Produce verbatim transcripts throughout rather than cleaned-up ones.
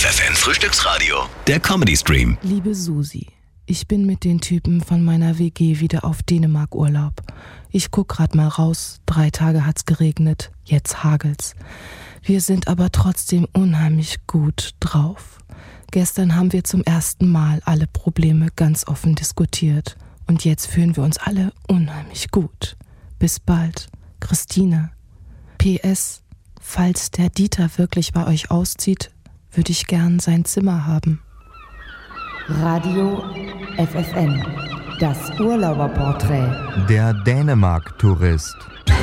F F N Frühstücksradio, der Comedy-Stream. Liebe Susi, ich bin mit den Typen von meiner W G wieder auf Dänemark-Urlaub. Ich guck grad mal raus, drei Tage hat's geregnet, jetzt hagelt's. Wir sind aber trotzdem unheimlich gut drauf. Gestern haben wir zum ersten Mal alle Probleme ganz offen diskutiert. Und jetzt fühlen wir uns alle unheimlich gut. Bis bald, Christina. P S, falls der Dieter wirklich bei euch auszieht, würde ich gern sein Zimmer haben. Radio F F N, das Urlauberporträt. Der Dänemark-Tourist.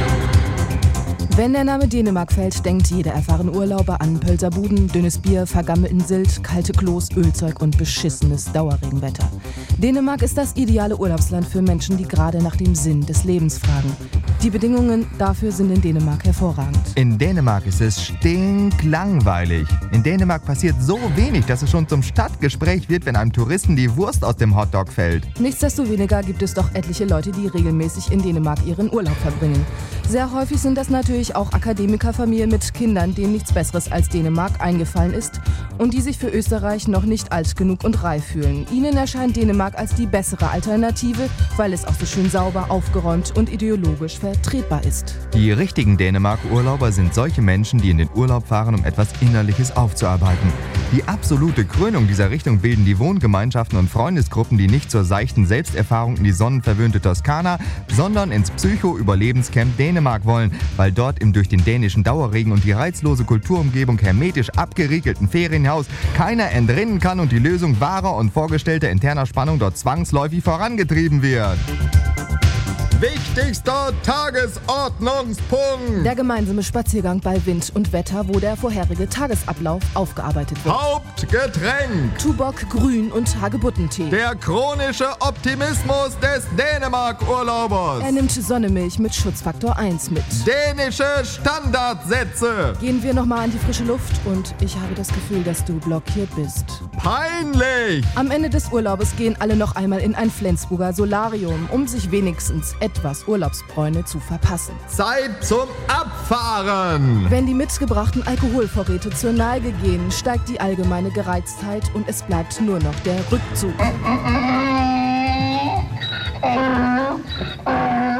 Wenn der Name Dänemark fällt, denkt jeder erfahrene Urlauber an Pölserbuden, dünnes Bier, vergammelten Sylt, kalte Klos, Ölzeug und beschissenes Dauerregenwetter. Dänemark ist das ideale Urlaubsland für Menschen, die gerade nach dem Sinn des Lebens fragen. Die Bedingungen dafür sind in Dänemark hervorragend. In Dänemark ist es stinklangweilig. In Dänemark passiert so wenig, dass es schon zum Stadtgespräch wird, wenn einem Touristen die Wurst aus dem Hotdog fällt. Nichtsdestoweniger gibt es doch etliche Leute, die regelmäßig in Dänemark ihren Urlaub verbringen. Sehr häufig sind das natürlich auch Akademikerfamilien mit Kindern, denen nichts Besseres als Dänemark eingefallen ist und die sich für Österreich noch nicht alt genug und reif fühlen. Ihnen erscheint Dänemark als die bessere Alternative, weil es auch so schön sauber, aufgeräumt und ideologisch vertretbar ist. Die richtigen Dänemark-Urlauber sind solche Menschen, die in den Urlaub fahren, um etwas Innerliches aufzuarbeiten. Die absolute Krönung dieser Richtung bilden die Wohngemeinschaften und Freundesgruppen, die nicht zur seichten Selbsterfahrung in die sonnenverwöhnte Toskana, sondern ins Psycho-Überlebenscamp Dänemark wollen, weil dort im durch den dänischen Dauerregen und die reizlose Kulturumgebung hermetisch abgeriegelten Ferienhaus keiner entrinnen kann und die Lösung wahrer und vorgestellter interner Spannung dort zwangsläufig vorangetrieben wird. Wichtigster Tagesordnungspunkt. Der gemeinsame Spaziergang bei Wind und Wetter, wo der vorherige Tagesablauf aufgearbeitet wird. Hauptgetränk. Tuborg, Grün und Hagebuttentee. Der chronische Optimismus des Dänemark-Urlaubers. Er nimmt Sonnemilch mit Schutzfaktor eins mit. Dänische Standardsätze. Gehen wir nochmal an die frische Luft und ich habe das Gefühl, dass du blockiert bist. Peinlich. Am Ende des Urlaubes gehen alle noch einmal in ein Flensburger Solarium, um sich wenigstens etwas Urlaubsbräune zu verpassen. Zeit zum Abfahren! Wenn die mitgebrachten Alkoholvorräte zur Neige gehen, steigt die allgemeine Gereiztheit und es bleibt nur noch der Rückzug.